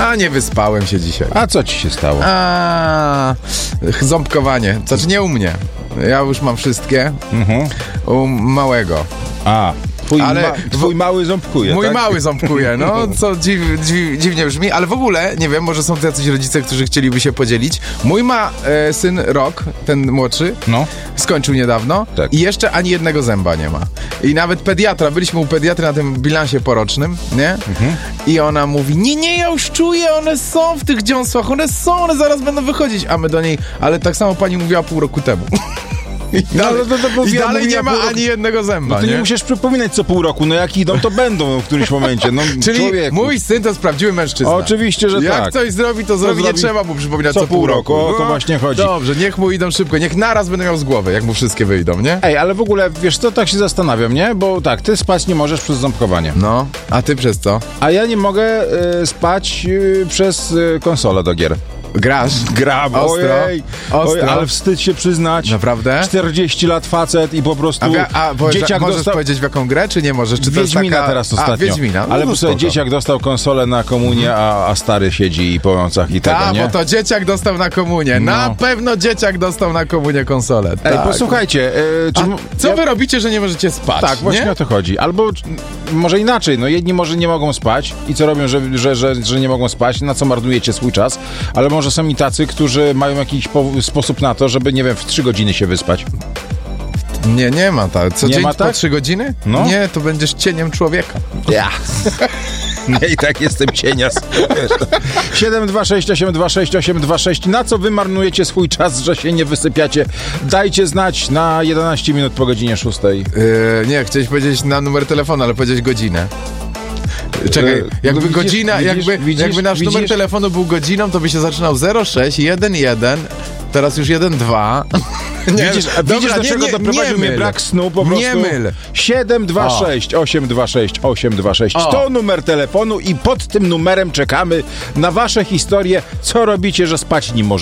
A nie wyspałem się dzisiaj. A co ci się stało? Ząbkowanie. Znaczy nie u mnie. Ja już mam wszystkie. U małego. Twój mały ząbkuje, Mój tak? mały ząbkuje, no, co dziwnie brzmi, ale w ogóle, nie wiem, może są tu jacyś rodzice, którzy chcieliby się podzielić. Mój ma syn rok, ten młodszy, skończył niedawno i jeszcze ani jednego zęba nie ma. I nawet pediatra, byliśmy u pediatry na tym bilansie porocznym, nie? I ona mówi, nie, ja już czuję, one są w tych dziąsłach, one zaraz będą wychodzić. A my do niej, ale tak samo pani mówiła pół roku temu. I dalej nie ma ani jednego zęba. No to nie musisz przypominać co pół roku. No jak idą, to będą w którymś momencie. No, czyli człowieku. Mój syn to jest prawdziwy mężczyzna. Oczywiście, że jak tak. Jak coś zrobi, to zrobi. Nie trzeba mu przypominać co pół roku. O to właśnie chodzi. Dobrze, niech mu idą szybko. Niech naraz będę miał z głowy, jak mu wszystkie wyjdą, nie? Ej, ale w ogóle, wiesz co, tak się zastanawiam, nie? Bo tak, ty spać nie możesz przez ząbkowanie. No, a ty przez co? A ja nie mogę spać przez konsolę do gier. Gram, ostro. Ojej, ale wstyd się przyznać. Naprawdę? 40 lat facet i po prostu dzieciak możesz powiedzieć w jaką grę, czy nie możesz? Czy Wiedźmina taka... teraz ostatnio. Wiedźmina. Ale po prostu dzieciak dostał konsolę na komunię, a stary siedzi po nocach i tego, nie? Bo to dzieciak dostał na komunię. No. Na pewno dzieciak dostał na komunię konsolę. Ej, posłuchajcie. Co wy robicie, że nie możecie spać? Tak, właśnie o to chodzi. Albo może inaczej, no jedni może nie mogą spać i co robią, że nie mogą spać, na co marnujecie swój czas, ale może są i tacy, którzy mają jakiś sposób na to, żeby, nie wiem, w 3 godziny się wyspać. Nie ma tak. Co nie dzień ma tak? po 3 godziny? No. Nie, to będziesz cieniem człowieka. Ja. Nie, i tak jestem cienias. 726826826. Na co wy marnujecie swój czas, że się nie wysypiacie? Dajcie znać na 11 minut po godzinie 6. Nie, chciałeś powiedzieć na numer telefonu, ale powiedzieć godzinę. Czekaj, jakby widzisz, godzina, jakby nasz numer telefonu był godziną, to by się zaczynał 0611, teraz już 12. Widzisz, dlaczego doprowadził mnie brak snu po prostu? Nie myl. 726826826. To numer telefonu i pod tym numerem czekamy na wasze historie, co robicie, że spać nie możecie.